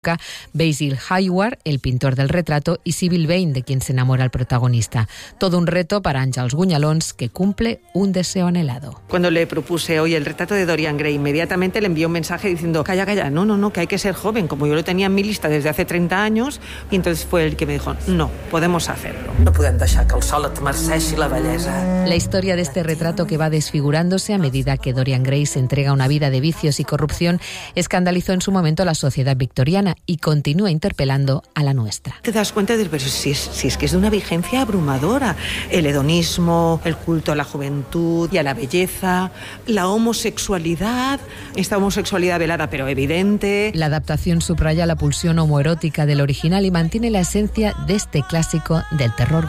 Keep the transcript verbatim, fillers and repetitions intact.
Basil Hayward, el pintor del retrato, y Sybil Vane, de quien se enamora el protagonista. Todo un reto para Àngels Guñalons, que cumple un deseo anhelado. Cuando le propuse hoy el retrato de Dorian Gray, inmediatamente le envié un mensaje diciendo, calla, calla, no, no, no, que hay que ser joven, como yo lo tenía en mi lista desde hace treinta años, y entonces fue el que me dijo, no, podemos hacerlo. No podem deixar que el sol et marceixi la bellesa. La historia de este retrato, que va desfigurándose a medida que Dorian Gray se entrega a una vida de vicios y corrupción, escandalizó en su momento a la sociedad victoriana y continúa interpelando a la nuestra. Te das cuenta de, pero si es, si es que es de una vigencia abrumadora. El hedonismo, el culto a la juventud y a la belleza, la homosexualidad, esta homosexualidad velada pero evidente. La adaptación subraya la pulsión homoerótica del original y mantiene la esencia de este clásico del terror